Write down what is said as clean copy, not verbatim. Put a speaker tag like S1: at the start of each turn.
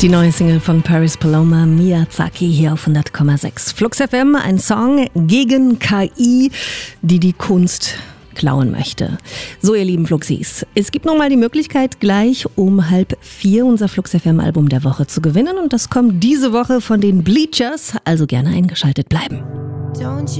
S1: Die neue Single von Paris Paloma, Miyazaki, hier auf 100,6. Flux FM, ein Song gegen KI, die die Kunst klauen möchte. So, ihr lieben Fluxis, es gibt nochmal die Möglichkeit, gleich um 3:30 unser Flux FM Album der Woche zu gewinnen. Und das kommt diese Woche von den Bleachers, also gerne eingeschaltet bleiben.